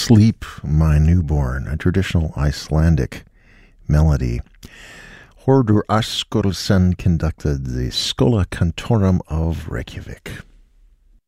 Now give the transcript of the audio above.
Sleep, My Newborn, a traditional Icelandic melody. Hordur Askursen conducted the Schola Cantorum of Reykjavik.